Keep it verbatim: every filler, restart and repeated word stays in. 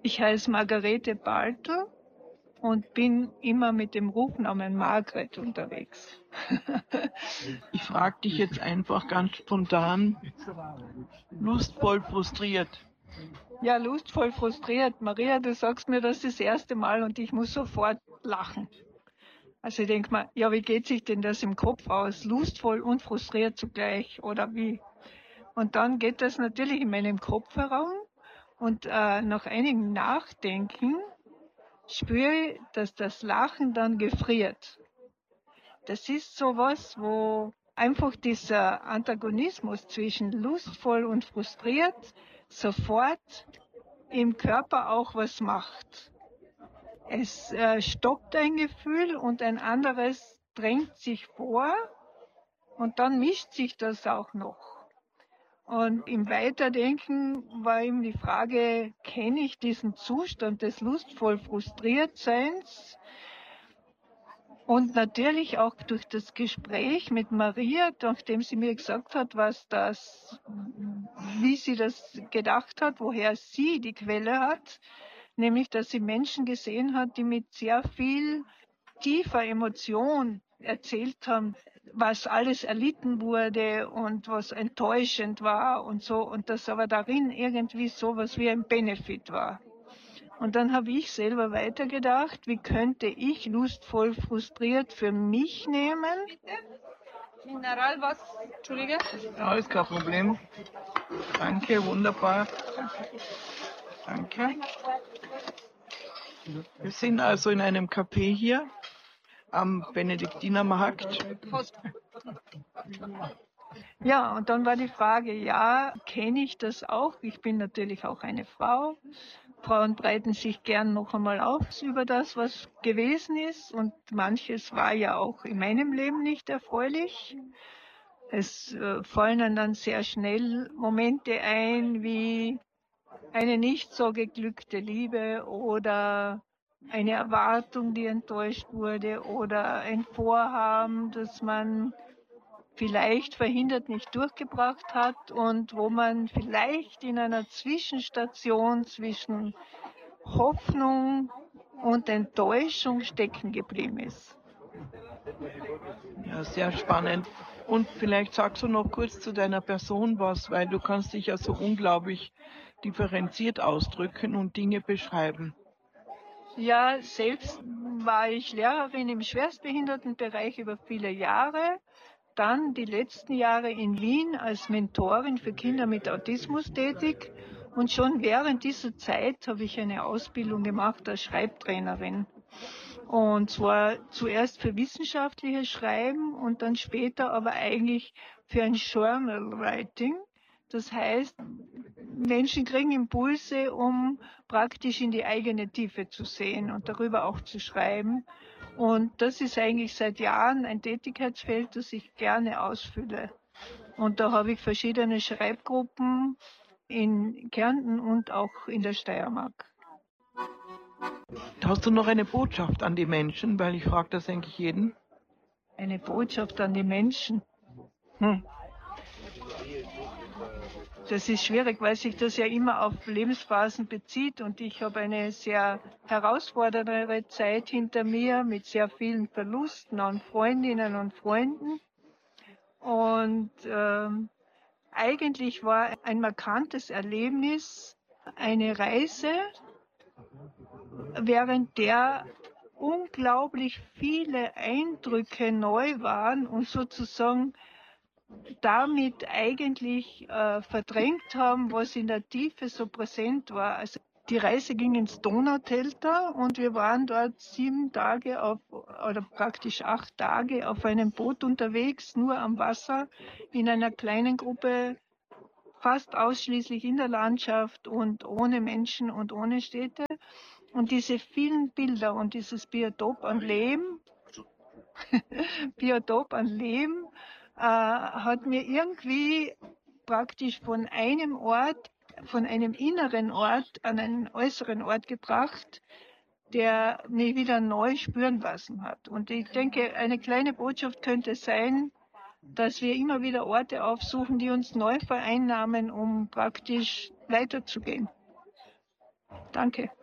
Ich heiße Margarete Baltl und bin immer mit dem Rufnamen Margret unterwegs. Ich frage dich jetzt einfach ganz spontan, lustvoll frustriert. Ja, lustvoll frustriert. Maria, du sagst mir das das erste Mal und ich muss sofort lachen. Also ich denke mal, ja, wie geht sich denn das im Kopf aus? Lustvoll und frustriert zugleich oder wie? Und dann geht das natürlich in meinem Kopf herum und äh, nach einigem Nachdenken spüre ich, dass das Lachen dann gefriert. Das ist sowas, wo einfach dieser Antagonismus zwischen lustvoll und frustriert sofort im Körper auch was macht. Es äh, stoppt ein Gefühl und ein anderes drängt sich vor und dann mischt sich das auch noch. Und im Weiterdenken war eben die Frage, kenne ich diesen Zustand des lustvoll Frustriertseins? Und natürlich auch durch das Gespräch mit Maria, nachdem sie mir gesagt hat, was das, wie sie das gedacht hat, woher sie die Quelle hat, nämlich, dass sie Menschen gesehen hat, die mit sehr viel tiefer Emotion erzählt haben, was alles erlitten wurde und was enttäuschend war und so, und dass aber darin irgendwie sowas wie ein Benefit war. Und dann habe ich selber weitergedacht, wie könnte ich lustvoll frustriert für mich nehmen? Mineralwasser, Entschuldige. Ja, ist kein Problem. Danke, wunderbar. Danke. Wir sind also in einem Café hier am Benediktinermarkt. Ja, und dann war die Frage, ja, kenne ich das auch? Ich bin natürlich auch eine Frau. Frauen breiten sich gern noch einmal aus über das, was gewesen ist. Und manches war ja auch in meinem Leben nicht erfreulich. Es äh, fallen dann sehr schnell Momente ein, wie eine nicht so geglückte Liebe oder eine Erwartung, die enttäuscht wurde oder ein Vorhaben, das man vielleicht verhindert nicht durchgebracht hat und wo man vielleicht in einer Zwischenstation zwischen Hoffnung und Enttäuschung stecken geblieben ist. Ja, sehr spannend. Und vielleicht sagst du noch kurz zu deiner Person was, weil du kannst dich ja so unglaublich differenziert ausdrücken und Dinge beschreiben. Ja, selbst war ich Lehrerin im Schwerstbehindertenbereich über viele Jahre. Dann die letzten Jahre in Wien als Mentorin für Kinder mit Autismus tätig. Und schon während dieser Zeit habe ich eine Ausbildung gemacht als Schreibtrainerin. Und zwar zuerst für wissenschaftliches Schreiben und dann später aber eigentlich für ein Journal Writing. Das heißt, Menschen kriegen Impulse, um praktisch in die eigene Tiefe zu sehen und darüber auch zu schreiben. Und das ist eigentlich seit Jahren ein Tätigkeitsfeld, das ich gerne ausfülle. Und da habe ich verschiedene Schreibgruppen in Kärnten und auch in der Steiermark. Hast du noch eine Botschaft an die Menschen? Weil ich frage das eigentlich jeden. Eine Botschaft an die Menschen. Hm. Das ist schwierig, weil sich das ja immer auf Lebensphasen bezieht und ich habe eine sehr herausfordernde Zeit hinter mir mit sehr vielen Verlusten an Freundinnen und Freunden. Und ähm, eigentlich war ein markantes Erlebnis eine Reise, während der unglaublich viele Eindrücke neu waren und sozusagen damit eigentlich äh, verdrängt haben, was in der Tiefe so präsent war. Also die Reise ging ins Donaudelta und wir waren dort sieben Tage auf, oder praktisch acht Tage auf einem Boot unterwegs, nur am Wasser, in einer kleinen Gruppe, fast ausschließlich in der Landschaft und ohne Menschen und ohne Städte. Und diese vielen Bilder und dieses Biotop an Leben, Biotop an Leben, äh, hat mir irgendwie praktisch von einem Ort, von einem inneren Ort an einen äußeren Ort gebracht, der mich wieder neu spüren lassen hat. Und ich denke, eine kleine Botschaft könnte sein, dass wir immer wieder Orte aufsuchen, die uns neu vereinnahmen, um praktisch weiterzugehen. Danke.